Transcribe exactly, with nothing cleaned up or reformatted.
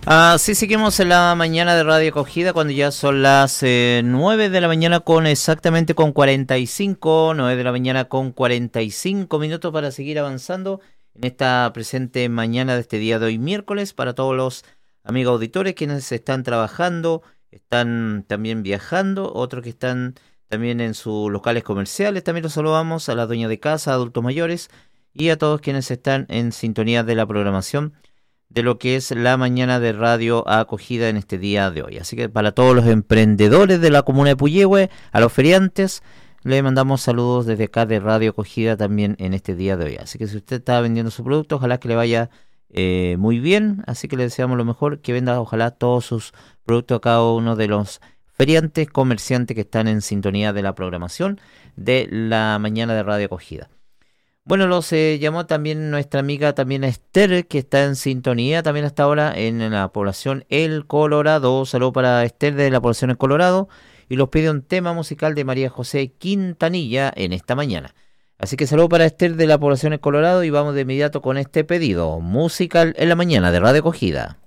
Así seguimos en la mañana de Radio Acogida cuando ya son las eh, nueve de la mañana con exactamente con cuarenta y cinco, nueve de la mañana con cuarenta y cinco minutos para seguir avanzando en esta presente mañana de este día de hoy miércoles para todos los amigos auditores quienes están trabajando, están también viajando, otros que están también en sus locales comerciales, también los saludamos a las dueñas de casa, adultos mayores y a todos quienes están en sintonía de la programación de lo que es la mañana de Radio Acogida en este día de hoy. Así que para todos los emprendedores de la comuna de Puyehue, a los feriantes, le mandamos saludos desde acá de Radio Acogida también en este día de hoy. Así que si usted está vendiendo su producto, ojalá que le vaya eh, muy bien. Así que le deseamos lo mejor, que venda ojalá todos sus productos a cada uno de los feriantes, comerciantes que están en sintonía de la programación de la mañana de Radio Acogida. Bueno, los eh, llamó también nuestra amiga también Esther, que está en sintonía también hasta ahora en la población El Colorado. Saludo para Esther de la población El Colorado y los pide un tema musical de María José Quintanilla en esta mañana. Así que saludo para Esther de la población El Colorado y vamos de inmediato con este pedido musical en la mañana de Radio Acogida.